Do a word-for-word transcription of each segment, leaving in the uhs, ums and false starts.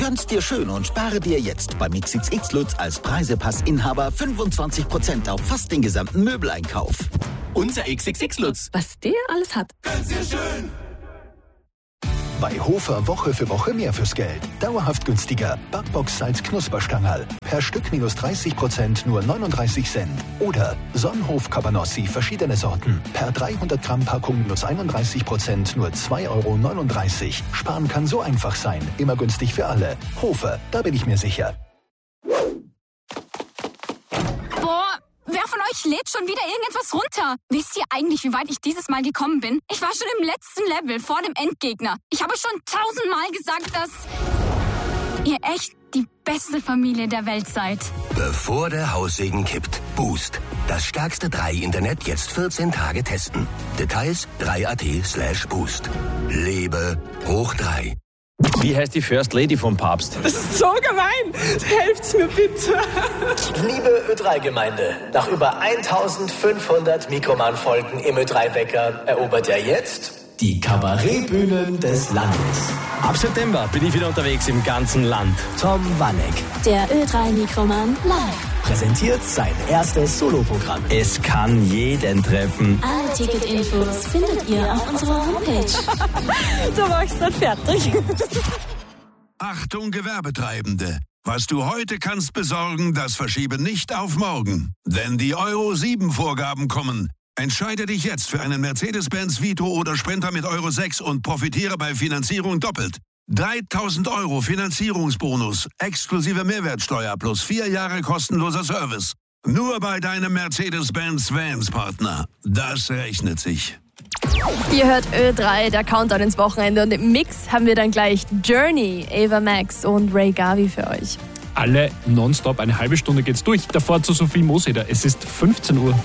Gönn's dir schön und spare dir jetzt beim X X X Lutz als Preisepass-Inhaber fünfundzwanzig Prozent auf fast den gesamten Möbeleinkauf. Unser X X X Lutz. Was der alles hat. Gönn's dir schön. Bei Hofer Woche für Woche mehr fürs Geld. Dauerhaft günstiger. Backbox Salz Knusperstangerl. Per Stück minus dreißig Prozent nur neununddreißig Cent. Oder Sonnenhof Cabanossi verschiedene Sorten. Per dreihundert Gramm Packung minus einunddreißig Prozent nur zwei Euro neununddreißig. Sparen kann so einfach sein. Immer günstig für alle. Hofer, da bin ich mir sicher. Boah, wer von euch lädt schon wieder irgendetwas runter? Wisst ihr eigentlich, wie weit ich dieses Mal gekommen bin? Ich war schon im letzten Level, vor dem Endgegner. Ich habe schon tausendmal gesagt, dass ihr echt die beste Familie der Welt seid. Bevor der Haussegen kippt. Boost. Das stärkste drei Internet jetzt vierzehn Tage testen. Details drei punkt at slash boost. Lebe hoch drei. Wie heißt die First Lady vom Papst? Das ist so gemein. Helft's mir bitte. Liebe Ö drei Gemeinde, nach über eintausendfünfhundert Mikroman-Folgen im Ö drei Wecker erobert er jetzt die Kabarettbühnen des Landes. Ab September bin ich wieder unterwegs im ganzen Land. Tom Wanneck, Der Ö drei Mikroman live. präsentiert sein erstes Soloprogramm. Es kann jeden treffen. Alle Ticketinfos findet ihr auf unserer Homepage. Du machst dann fertig. Achtung Gewerbetreibende. Was du heute kannst besorgen, das verschiebe nicht auf morgen. Denn die Euro sieben Vorgaben kommen. Entscheide dich jetzt für einen Mercedes-Benz Vito oder Sprinter mit Euro sechs und profitiere bei Finanzierung doppelt. dreitausend Euro Finanzierungsbonus, exklusive Mehrwertsteuer plus vier Jahre kostenloser Service. Nur bei deinem Mercedes-Benz Vans-Partner. Das rechnet sich. Ihr hört Ö drei, der Countdown ins Wochenende, und im Mix haben wir dann gleich Journey, Ava Max und Ray Garvey für euch. Alle nonstop, eine halbe Stunde geht's durch. Davor zu Sophie Moseder. Es ist fünfzehn Uhr.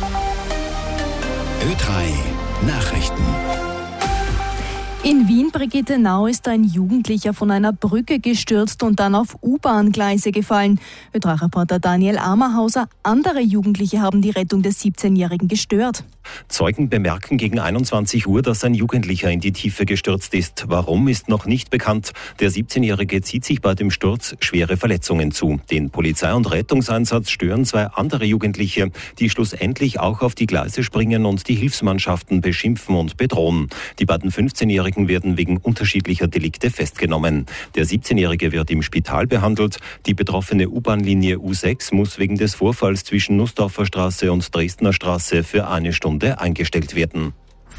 Ö drei Nachrichten. In Wien-Brigittenau ist ein Jugendlicher von einer Brücke gestürzt und dann auf U-Bahn-Gleise gefallen. Ö drei Reporter Daniel Amerhauser. Andere Jugendliche haben die Rettung des siebzehnjährigen gestört. Zeugen bemerken gegen einundzwanzig Uhr, dass ein Jugendlicher in die Tiefe gestürzt ist. Warum, ist noch nicht bekannt. Der siebzehnjährige zieht sich bei dem Sturz schwere Verletzungen zu. Den Polizei- und Rettungseinsatz stören zwei andere Jugendliche, die schlussendlich auch auf die Gleise springen und die Hilfsmannschaften beschimpfen und bedrohen. Die beiden fünfzehnjährigen werden wegen unterschiedlicher Delikte festgenommen. Der siebzehnjährige wird im Spital behandelt. Die betroffene U-Bahn-Linie U sechs muss wegen des Vorfalls zwischen Nussdorfer Straße und Dresdner Straße für eine Stunde eingestellt werden.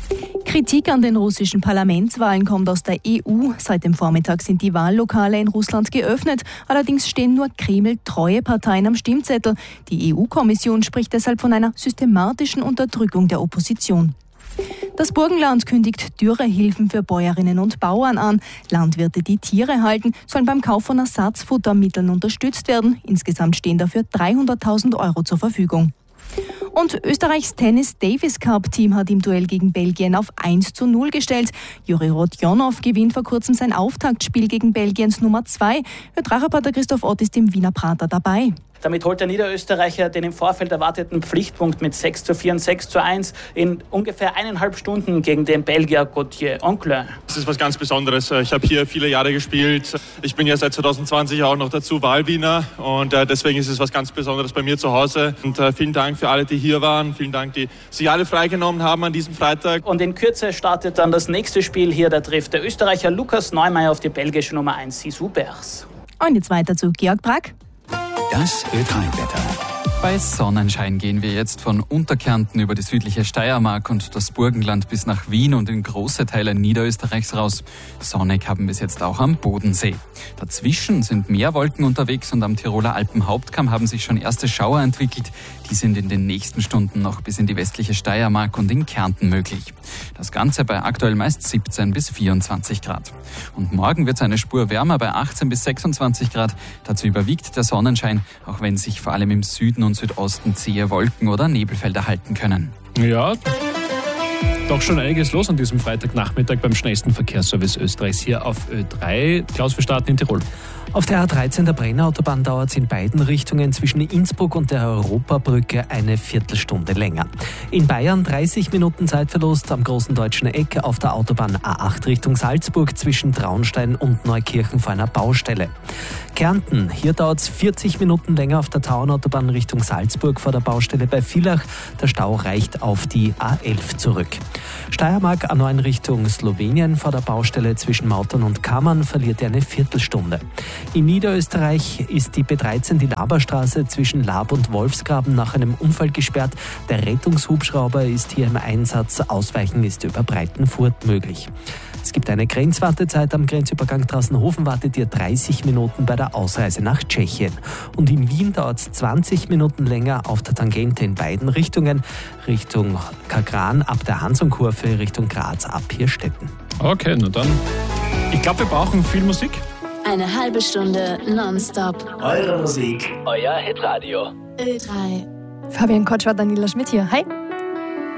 Kritik an den russischen Parlamentswahlen kommt aus der E U. Seit dem Vormittag sind die Wahllokale in Russland geöffnet. Allerdings stehen nur Kreml-treue Parteien am Stimmzettel. Die E U-Kommission spricht deshalb von einer systematischen Unterdrückung der Opposition. Das Burgenland kündigt Dürrehilfen für Bäuerinnen und Bauern an. Landwirte, die Tiere halten, sollen beim Kauf von Ersatzfuttermitteln unterstützt werden. Insgesamt stehen dafür dreihunderttausend Euro zur Verfügung. Und Österreichs Tennis-Davis-Cup-Team hat im Duell gegen Belgien auf eins zu null gestellt. Juri Rodionov gewinnt vor kurzem sein Auftaktspiel gegen Belgiens Nummer zwei. Ö drei Reporter Christoph Ott ist im Wiener Prater dabei. Damit holt der Niederösterreicher den im Vorfeld erwarteten Pflichtpunkt mit sechs zu vier und sechs zu eins in ungefähr eineinhalb Stunden gegen den Belgier Gauthier Oncle. Das ist was ganz Besonderes. Ich habe hier viele Jahre gespielt. Ich bin ja seit zwanzig zwanzig auch noch dazu Wahlwiener und deswegen ist es was ganz Besonderes bei mir zu Hause. Und vielen Dank für alle, die hier waren. Vielen Dank, die sich alle freigenommen haben an diesem Freitag. Und in Kürze startet dann das nächste Spiel hier. Da trifft der Österreicher Lukas Neumeier auf die belgische Nummer eins Sisu Bers. Und jetzt weiter zu Georg Brack. Das Ö drei Wetter. Bei Sonnenschein gehen wir jetzt von Unterkärnten über die südliche Steiermark und das Burgenland bis nach Wien und in große Teile Niederösterreichs raus. Sonnig haben wir es jetzt auch am Bodensee. Dazwischen sind mehr Wolken unterwegs und am Tiroler Alpenhauptkamm haben sich schon erste Schauer entwickelt. Die sind in den nächsten Stunden noch bis in die westliche Steiermark und in Kärnten möglich. Das Ganze bei aktuell meist siebzehn bis vierundzwanzig Grad. Und morgen wird es eine Spur wärmer bei achtzehn bis sechsundzwanzig Grad. Dazu überwiegt der Sonnenschein, auch wenn sich vor allem im Süden und Südosten zähe Wolken oder Nebelfelder halten können. Ja, doch schon einiges los an diesem Freitagnachmittag beim schnellsten Verkehrsservice Österreichs hier auf Ö drei. Klaus, wir starten in Tirol. Auf der A dreizehn der Brenner-Autobahn dauert es in beiden Richtungen zwischen Innsbruck und der Europabrücke eine Viertelstunde länger. In Bayern dreißig Minuten Zeitverlust am Großen Deutschen Eck auf der Autobahn A acht Richtung Salzburg zwischen Traunstein und Neukirchen vor einer Baustelle. Kärnten, hier dauert es vierzig Minuten länger auf der Tauernautobahn Richtung Salzburg vor der Baustelle bei Villach. Der Stau reicht auf die A elf zurück. Steiermark A neun Richtung Slowenien vor der Baustelle zwischen Mautern und Kammern verliert ihr eine Viertelstunde. In Niederösterreich ist die B dreizehn, die Laberstraße zwischen Lab und Wolfsgraben nach einem Unfall gesperrt. Der Rettungshubschrauber ist hier im Einsatz. Ausweichen ist über Breitenfurt möglich. Es gibt eine Grenzwartezeit am Grenzübergang Trassenhofen, wartet ihr dreißig Minuten bei der Ausreise nach Tschechien. Und in Wien dauert es zwanzig Minuten länger auf der Tangente in beiden Richtungen. Richtung Kagran ab der Hansonkurve, Richtung Graz ab Hirstetten. Okay, na dann. Ich glaube, wir brauchen viel Musik. Eine halbe Stunde nonstop. Eure Musik, euer Hitradio. Ö drei. Fabian Kotschwar, Daniela Schmidt hier. Hi.